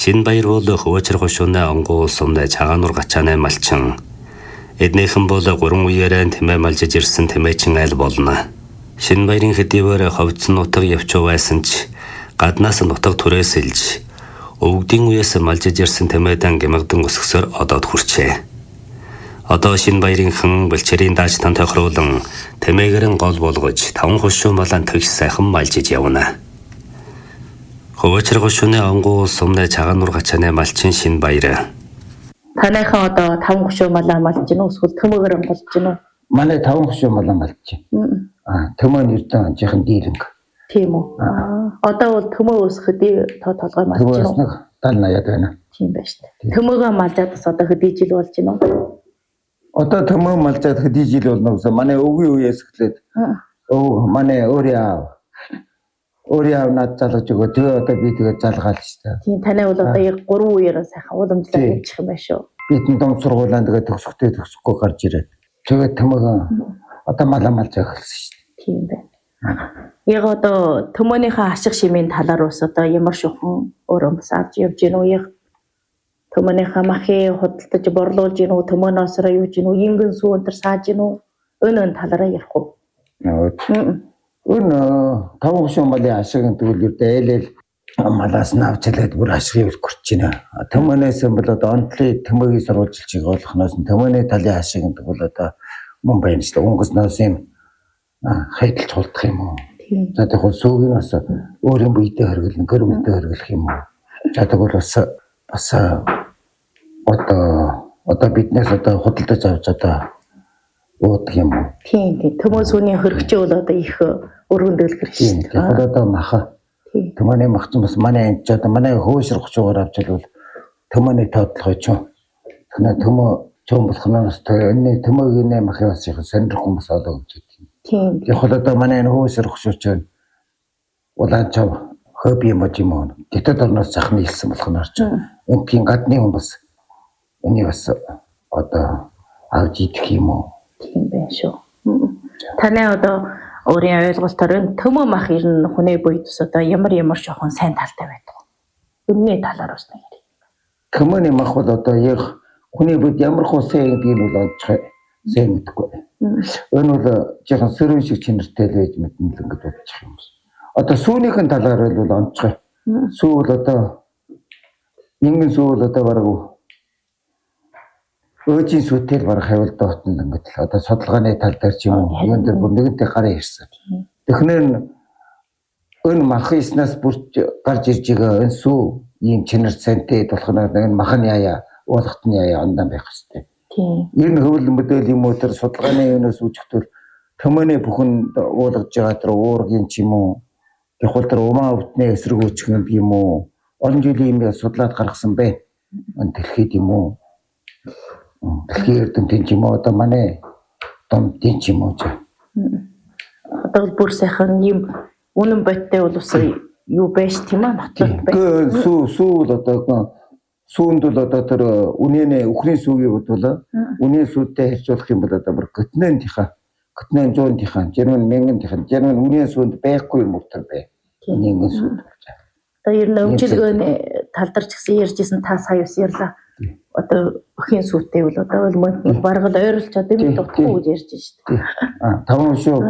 Шинбаяр бол хөвөчр хошууны онгуу сумны цагаануур гачааны малчин. Эднийхэн бол 3 үеэрээ тэмээ малжиж ирсэн тэмээчин айл болно. Шинбаярын хэдийгээр ховцсон нутаг явчуу байсан ч гаднаас нутаг түрээсэлж өвгдийн үеэс малжиж ирсэн тэмээдэн гэмэгдэн өсгсөөр одоод хүрчээ. Одоо Шинбаярынхан бэлчээрийн дааж тан тохируулан тэмээгэрэн гол болгож 5 хошуу малан тэгш сайхан малжиж явна. Хөвөчр хошууны онгуу сумны цагаануур гачааны малчин Шинбаяр. Танайхаа одоо 5 хошуу малаа малж гинөө эсвэл төмөөгөр малж гинөө? Манай 5 хошуу малаа малж байна. Төмөө нэрдэн жихэн дийлэнг. Тийм үү. Одоо бол төмөө өсөхдөө толгой малж гинөө. Төмөөс нэг 70-80 байна. Тийм байна шүү дээ. Төмөөгөө малжаад бас одоо хэдий жил болж гинөө? Одоо төмөө малжаад хэдий жил болно гэсэн манай өвгийн үеэс эхлээд манай өөрөө над залгаж өгөө. Тэгээ одоо би тэгээ залгаал шүү дээ. Тийм танай бол одоо яг 3 үеэрээ сайхан уламжлаад явчих юм байна шүү. Бидний дом сургуулианд тэгээ төгсөхгүй гарч ирээд. Тэгээ төмөөгөө одоо малаа малж эхэлсэн шүү дээ. Тийм байна. Яг одоо төмөөнийхөө ашиг шимийн талаар ус одоо ямар шухан өөрөө бас авч явж гинөө яг төмөөнийхөө махыг худалдаж борлуулж гинөө төмөөнөөсөө юу гинөө ингэн сүү өнтер сааж гинөө өнөө талаараа ярих уу? Өн 5 хошуу малын ашиг тэгвэл юу дээлэл малаас нь авч ялаад бүр ашиг үлгэрч байна. Төмөөнөөс бол одоо онцлог төмөөгийн сурвалжилчийг олохноос нь төмөөний талын ашиг гэдэг бол одоо мөн байна шүү дээ. Өнгөснөөс юм хайдалж хулдах юм уу? За тэгвэл сүүгийн бас өөрийн биедээ хэрглэн гэр бүлдээ хэрглэх юм уу? За тэгвэл бас одоо биднээс одоо худалдаж авч одоо уудаг юм уу? Тийм. Төмөө сүүний хөргөчөө бол одоо их өргөн дэглэх шүү дээ. Тэгэхээр одоо маха. Төмөөний мах ч бас манай энэ ч одоо манай хөөсөр хучуугаар авч ялвал төмөөний тоотлогоо ч. Тэгэхээр төмөө чон болохноос энэ төмөөгийн махын бас их сонирхол хүмүүс олоо гэж байна. Тийм. Тэгэхээр одоо манай энэ хөөсөр хучууч улаанчав хобби юм уу? Тэтэд орноос захны хэлсэн болохоор ч энгийн гадны хүн бас энийг бас одоо авч идэх юм уу? Тийм байх шүү. Танай одоо өөрийн ойлголтоор төмөө мах ер нь хүний буйд ус одоо ямар жоохон сайн талтай байдаг. Үнний талаар бас нэг. Төмөөний мах бол одоо яг хүний буйд ямар хусын гэдгийг нь бол онцгой сайн мэдэхгүй. Энэ бол жоохон сөрөг шиг чинэртэй л байж мэднэ л ингэж бодчих юм. Одоо сүүнийхэн талаар бол онцгой. Сүү бол одоо нэгэн сүү бол одоо бараг өөжийн сүтэл барах хавьд доотно ингээд л одоо судалгааны тал дээр ч юм уу юун дээр бүр нэгэнтэй гараа ирсэн. Тэгэхээр энэ махыснаас бүрч гарч ирж байгаа энэ сүү ийм чинэр цантэй болох нэг махны яя уулгахтны яя ондан байх хэвчтэй. Тийм. Энэ хөвөл модель юм уу тэр судалгааны юунаас үүсгэхдээ төмөөний бүхэн уулгаж байгаа тэр уургийн ч юм уу тэгвэл тэр умаа өвтний эсрэг үүсгэн юм уу олон жилийн юм судлаад гаргасан бэ. Энэ дэлхийд юм уу дэлхийн эрдэмтэн ч юм уу одоо манай домтын ч юм уу ч. Одоо бүр сайхан юм үнэн бодтой бол ус юу байж тийм аа нотлол байх. Сүү л одоо сүүнд бол одоо тэр үнэнэ өхрийн сүүгийг бодвол үнийн сүйдтэй харьцуулах юм бол одоо бүр готнентийнхаа 100-ийнхаа жирмэн 1000-ийнхаа жирмэн үнийн сүүнд байхгүй юм уу тэр бай. Нэгэн сүүнд болж байгаа. Одоо ер нь өмжилгөөний талдарч гэсэн ярьжсэн та сая ус ярьлаа. Одоо өхрийн сүйтэй бол одоо мөн бараг л ойрлцоод юм дутхгүй гэж ярьж шүү дээ. 5 хошуу